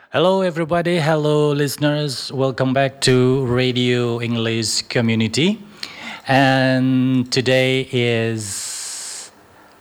Hello, everybody. Hello, listeners. Welcome back to Radio English Community. And today is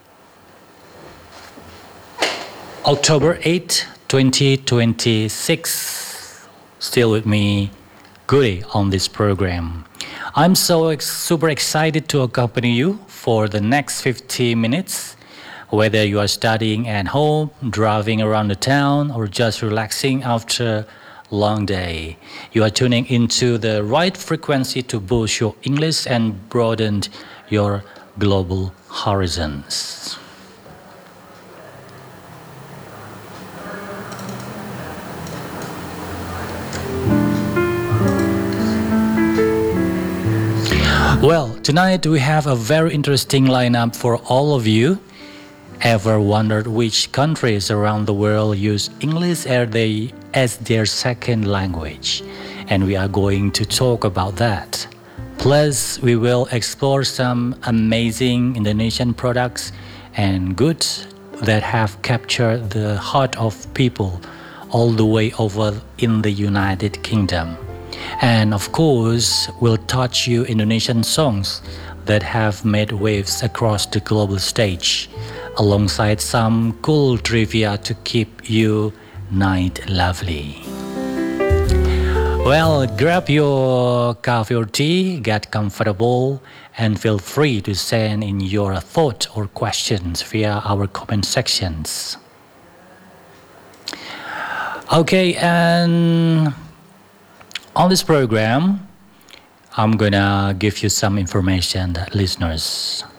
October 8th, 2026. Still with me, Goody, on this program. I'm super excited to accompany you for the next 50 minutes. Whether you are studying at home, driving around the town, or just relaxing after a long day, you are tuning into the right frequency to boost your English and broaden your global horizons. Well, tonight we have a very interesting lineup for all of you. Ever wondered which countries around the world use English as their second language? And we are going to talk about that. Plus, we will explore some amazing Indonesian products and goods that have captured the heart of people all the way over in the United Kingdom. And of course, we'll touch you Indonesian songs that have made waves across the global stage, alongside some cool trivia to keep you night lovely. Well, grab your coffee or tea, get comfortable, and feel free to send in your thoughts or questions via our comment sections. Okay, and on this program, I'm gonna give you some information that listeners